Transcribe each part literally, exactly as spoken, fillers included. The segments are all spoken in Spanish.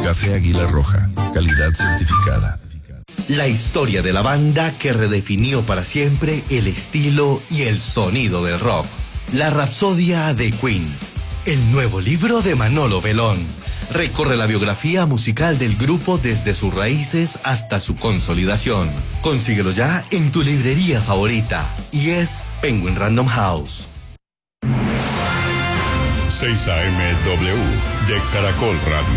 Café Águila Roja, calidad certificada. La historia de la banda que redefinió para siempre el estilo y el sonido del rock. La Rapsodia de Queen. El nuevo libro de Manolo Belón. Recorre la biografía musical del grupo desde sus raíces hasta su consolidación. Consíguelo ya en tu librería favorita y es Penguin Random House. seis A M W de Caracol Radio.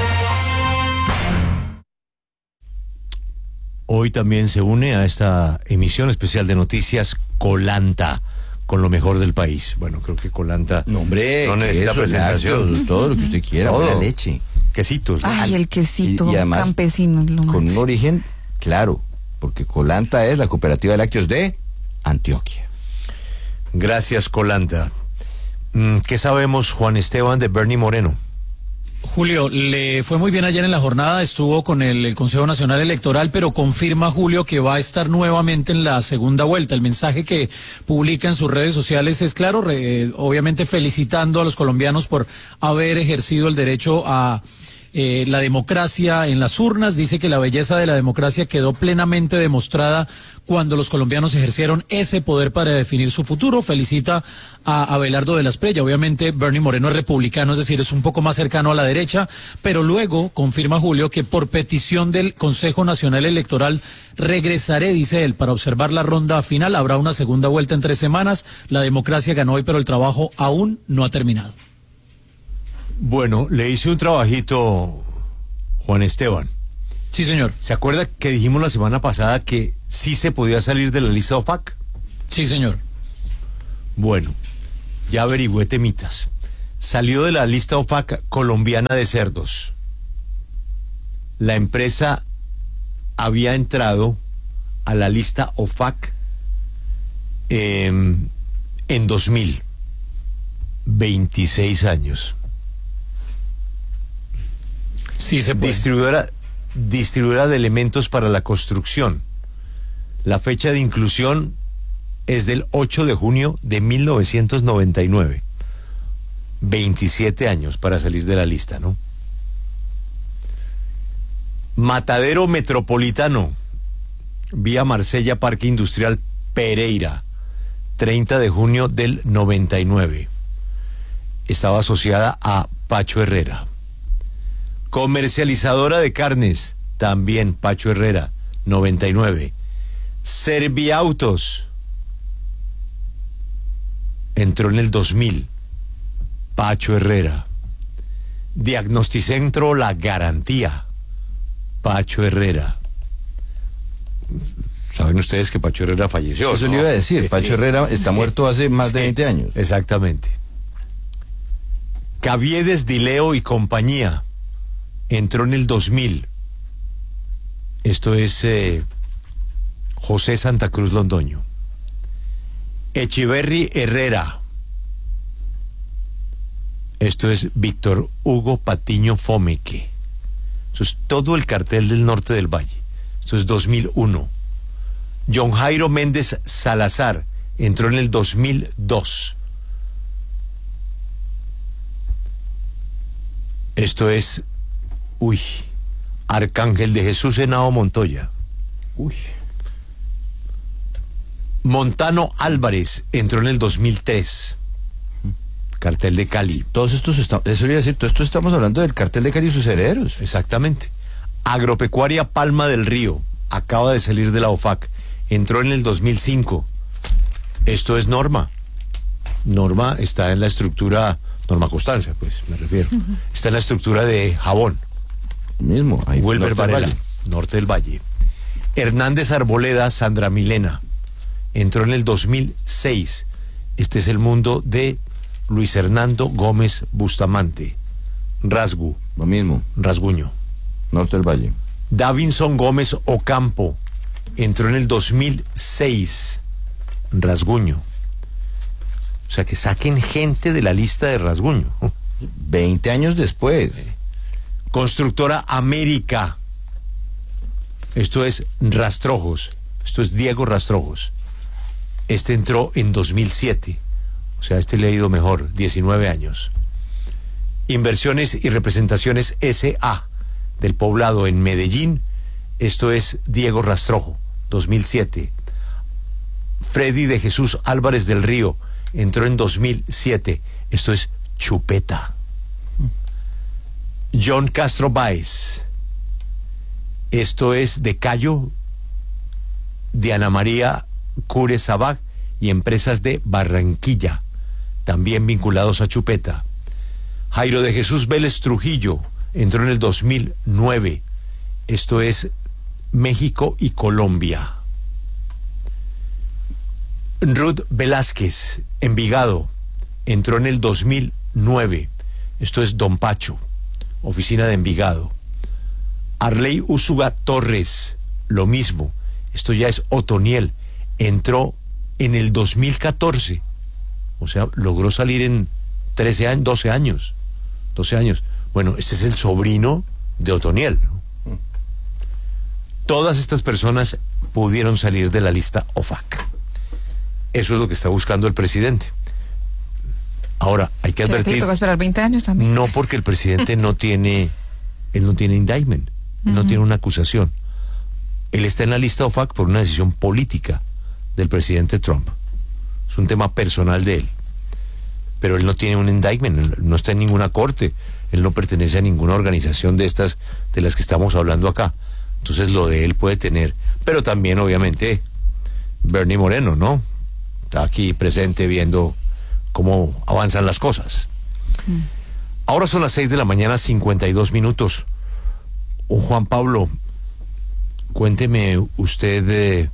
Hoy también se une a esta emisión especial de noticias Colanta, con lo mejor del país. Bueno, creo que Colanta no, hombre, no necesita queso, presentación. lácteos, todo lo que usted quiera, Todo. buena leche. Quesitos. ¿no? Ay, el quesito Y- y además, campesino. Lo Con más. un origen claro, porque Colanta es la cooperativa de lácteos de Antioquia. Gracias, Colanta. Mm, ¿Qué sabemos, Juan Esteban, de Bernie Moreno? Julio, le fue muy bien ayer en la jornada, estuvo con el, el Consejo Nacional Electoral, pero confirma, Julio, que va a estar nuevamente en la segunda vuelta. El mensaje que publica en sus redes sociales es claro, re- obviamente felicitando a los colombianos por haber ejercido el derecho a eh, la democracia en las urnas. Dice que la belleza de la democracia quedó plenamente demostrada cuando los colombianos ejercieron ese poder para definir su futuro. Felicita a Abelardo de la Espriella. Obviamente Bernie Moreno es republicano, es decir, es un poco más cercano a la derecha, pero luego confirma, Julio, que por petición del Consejo Nacional Electoral regresaré, dice él, para observar la ronda final. Habrá una segunda vuelta en tres semanas. La democracia ganó hoy, pero el trabajo aún no ha terminado. Bueno, le hice un trabajito, Juan Esteban. Sí, señor. ¿Se acuerda que dijimos la semana pasada que sí se podía salir de la lista O F A C? Sí, señor. Bueno, ya averigüé temitas. Salió de la lista O F A C colombiana de cerdos. La empresa había entrado a la lista O F A C eh, en dos mil. veintiséis años. Sí se puede. Distribuidora, distribuidora de elementos para la construcción. La fecha de inclusión es del ocho de junio de mil novecientos noventa y nueve. veintisiete años para salir de la lista, ¿no? Matadero Metropolitano, vía Marsella, Parque Industrial Pereira, treinta de junio del noventa y nueve. Estaba asociada a Pacho Herrera. Comercializadora de carnes, también Pacho Herrera, noventa y nueve. Serviautos, entró en el dos mil, Pacho Herrera. Diagnosticentro La Garantía, Pacho Herrera. Saben ustedes que Pacho Herrera falleció. Eso ¿no? le iba a decir, Eh, Pacho eh, Herrera está sí, muerto hace más de sí, veinte años. Exactamente. Caviedes, Dileo y compañía, entró en el dos mil. Esto es eh, José Santa Cruz Londoño. Echeverry Herrera. Esto es Víctor Hugo Patiño Fomeque. Eso es todo el cartel del norte del Valle. Esto es dos mil uno. John Jairo Méndez Salazar entró en el dos mil dos. Esto es, uy, Arcángel de Jesús Henao Montoya. Uy. Montano Álvarez entró en el dos mil tres. Cartel de Cali. Todos estos, está, eso le iba a decir, todo esto estamos hablando del cartel de Cali y sus herederos. Exactamente. Agropecuaria Palma del Río, acaba de salir de la O F A C. Entró en el dos mil cinco. Esto es Norma. Norma está en la estructura, Norma Constanza, pues, me refiero. Está en la estructura de Jabón. Mismo, ahí Wilber norte del Varela, Valle. norte del Valle. Hernández Arboleda, Sandra Milena, entró en el dos mil seis. Este es el mundo de Luis Hernando Gómez Bustamante. Rasgu. Lo mismo, Rasguño. norte del Valle. Davinson Gómez Ocampo, entró en el dos mil seis. Rasguño. O sea, que saquen gente de la lista de Rasguño. veinte años después. Constructora América. Esto es Rastrojos. Esto es Diego Rastrojos. Este entró en dos mil siete. O sea, este le ha ido mejor, diecinueve años. Inversiones y Representaciones S A del Poblado en Medellín, esto es Diego Rastrojo, dos mil siete. Freddy de Jesús Álvarez del Río entró en dos mil siete, esto es Chupeta. John Castro Báez, esto es de Cayo, de Ana María Cure Sabac y empresas de Barranquilla, también vinculados a Chupeta. Jairo de Jesús Vélez Trujillo entró en el dos mil nueve, esto es México y Colombia. Ruth Velázquez, Envigado, entró en el dos mil nueve, esto es Don Pacho, oficina de Envigado. Arley Úsuga Torres, lo mismo, esto ya es Otoniel, entró en el dos mil catorce, o sea, logró salir en trece años, doce años, doce años. Bueno, este es el sobrino de Otoniel, ¿no? Todas estas personas pudieron salir de la lista O F A C. Eso es lo que está buscando el presidente. Ahora, hay que advertir... ¿Te toca esperar veinte años también? No, porque el presidente no tiene... Él no tiene indictment, uh-huh. no tiene una acusación. Él está en la lista O F A C por una decisión política del presidente Trump. Es un tema personal de él. Pero él no tiene un indictment, no está en ninguna corte, él no pertenece a ninguna organización de estas de las que estamos hablando acá. Entonces lo de él puede tener, pero también obviamente Bernie Moreno, ¿no? Está aquí presente viendo cómo avanzan las cosas. Mm. Ahora son las seis de la mañana, cincuenta y dos minutos. Oh, Juan Pablo, cuénteme usted eh,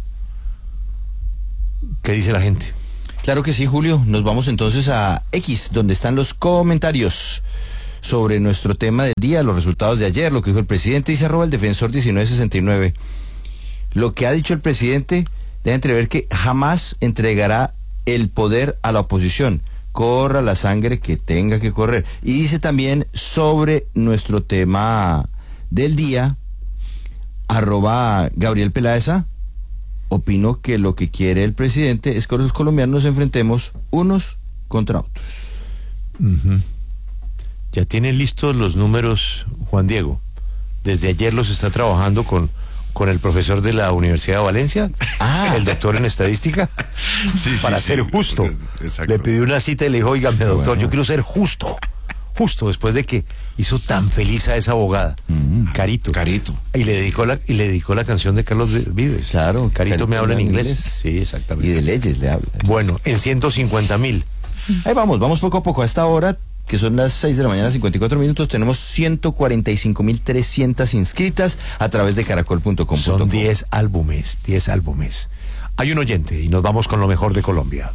qué dice la gente. Claro que sí, Julio. Nos vamos entonces a X, donde están los comentarios sobre nuestro tema del día, los resultados de ayer, lo que dijo el presidente. Dice arroba el defensor diecinueve sesenta y nueve. Lo que ha dicho el presidente deja entrever que jamás entregará el poder a la oposición. Corra la sangre que tenga que correr. Y dice también sobre nuestro tema del día, arroba Gabriel Peláeza. Opino que lo que quiere el presidente es que los colombianos nos enfrentemos unos contra otros. Uh-huh. Ya tienen listos los números, Juan Diego. Desde ayer los está trabajando con, con el profesor de la Universidad de Valencia, ah. el doctor en estadística, sí, para sí, ser sí. justo. Exacto. Le pidió una cita y le dijo, oígame, doctor, bueno. yo quiero ser justo. Justo después de que hizo tan feliz a esa abogada, mm, Carito. Carito. Y le dedicó la, y le dedicó la canción de Carlos Vives. Claro. Carito, Carito me habla en inglés. inglés. Sí, exactamente. Y de leyes le habla. Bueno, en ciento cincuenta mil. Ahí vamos, vamos poco a poco. A esta hora, que son las seis de la mañana, cincuenta y cuatro minutos, tenemos ciento cuarenta y cinco mil trescientas inscritas a través de caracol punto com. Son diez álbumes, diez álbumes. Hay un oyente y nos vamos con lo mejor de Colombia.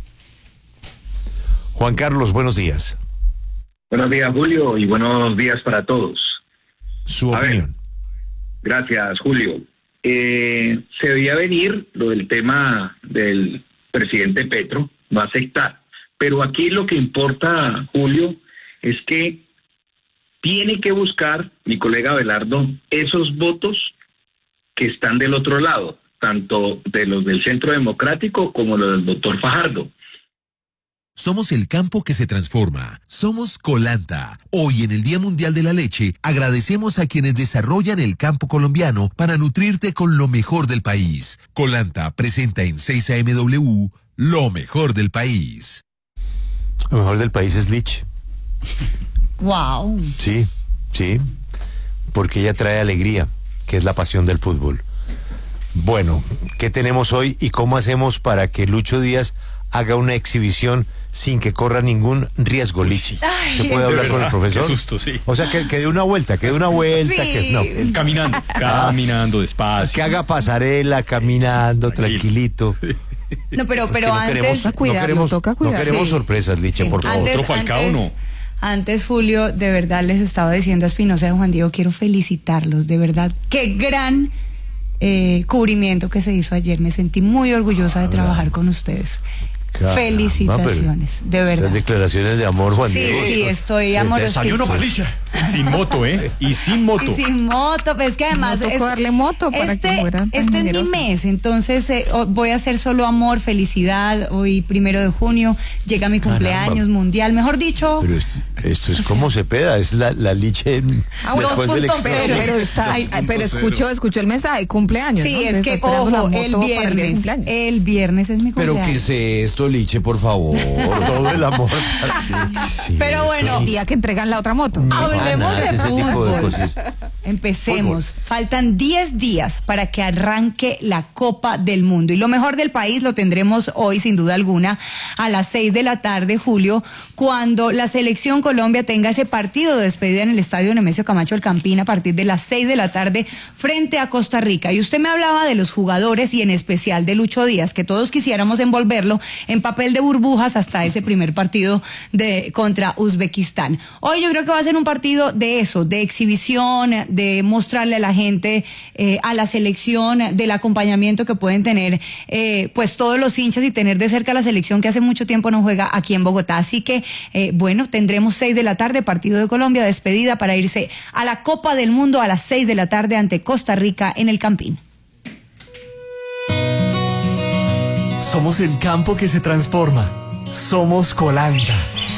Juan Carlos, buenos días. Buenos días, Julio, y buenos días para todos. Su A opinión. Ver, gracias, Julio. Eh, se veía venir lo del tema del presidente Petro, va a aceptar. Pero aquí lo que importa, Julio, es que tiene que buscar, mi colega Abelardo, esos votos que están del otro lado, tanto de los del Centro Democrático como los del doctor Fajardo. Somos el campo que se transforma. Somos Colanta. Hoy, en el Día Mundial de la Leche, agradecemos a quienes desarrollan el campo colombiano para nutrirte con lo mejor del país. Colanta presenta en seis A M W lo mejor del país. Lo mejor del país es Lich. Wow. Sí, sí. Porque ella trae alegría, que es la pasión del fútbol. Bueno, ¿qué tenemos hoy y cómo hacemos para que Lucho Díaz haga una exhibición sin que corra ningún riesgo, Lichi? ¿Se puede hablar verdad, con el profesor? Qué susto, sí. O sea, que, que dé una vuelta, que dé una vuelta. Sí. Que, no. Caminando, caminando despacio. Que haga pasarela, caminando, tranquilito. No, pero, pero no antes, queremos, cuidarlo, no queremos, toca cuidar. No queremos sí. sorpresas, Liche, sí. por favor. Antes, ¿otro Falcao antes, no? Antes, Julio, de verdad les estaba diciendo a Espinosa y a Juan Diego, quiero felicitarlos, de verdad, qué gran eh, cubrimiento que se hizo ayer. Me sentí muy orgullosa de trabajar con ustedes. Caramba, Felicitaciones, de verdad. Esas declaraciones de amor, Juan Sí, Diego. sí, estoy amorosísima. Desayuno Maliche. Sin moto, ¿eh? Y sin moto. Y sin moto, pues es que además No tocó es- darle moto para este, que fuera tan este es mi generoso. mes, entonces eh, oh, voy a hacer solo amor, felicidad. Hoy primero de junio llega mi cumpleaños mundial, mejor dicho. Pero esto, esto es como Cepeda, es la, la liche en- Ah, bueno, después del dos punto examen. Pero, pero, está, ay, ay, pero escuchó, escuchó el mensaje, cumpleaños. Sí, ¿no? es Está que esperando la ojo, moto el para día del viernes, cumpleaños. el viernes es mi Pero cumpleaños. ¿qué es esto, Liche, por favor? Todo el amor. Sí, Pero bueno, El día que entregan la otra moto. hablemos Nada, de ese tipo de fútbol. cosas. Empecemos. Faltan diez días para que arranque la Copa del Mundo. Y lo mejor del país lo tendremos hoy, sin duda alguna, a las seis de la tarde, Julio, cuando la selección Colombia tenga ese partido de despedida en el estadio Nemesio Camacho El Campín a partir de las seis de la tarde frente a Costa Rica. Y usted me hablaba de los jugadores y en especial de Lucho Díaz, que todos quisiéramos envolverlo en papel de burbujas hasta ese primer partido de contra Uzbekistán. Hoy yo creo que va a ser un partido de eso, de exhibición, de mostrarle a la gente, eh, a la selección, del acompañamiento que pueden tener eh, pues todos los hinchas y tener de cerca a la selección que hace mucho tiempo no juega aquí en Bogotá. Así que, eh, bueno, tendremos seis de la tarde, partido de Colombia, despedida para irse a la Copa del Mundo a las seis de la tarde ante Costa Rica en el Campín. Somos el campo que se transforma. Somos Colanta.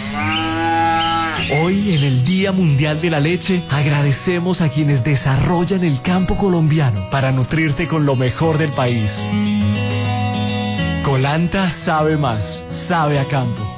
Hoy, en el Día Mundial de la Leche, agradecemos a quienes desarrollan el campo colombiano para nutrirte con lo mejor del país. Colanta sabe más, sabe a campo.